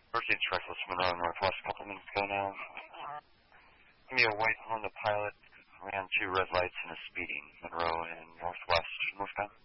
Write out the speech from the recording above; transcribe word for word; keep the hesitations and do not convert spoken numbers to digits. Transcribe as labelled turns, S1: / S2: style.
S1: Emergency Specialist, Monroe, Northwest, a couple minutes ago now. Give me a white Honda Pilot, ran two red lights and is speeding. Monroe and Northwest, northbound.